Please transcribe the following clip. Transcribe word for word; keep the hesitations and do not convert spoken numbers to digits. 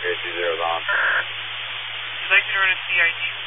Okay, two zero on. Would you like me to run a C I D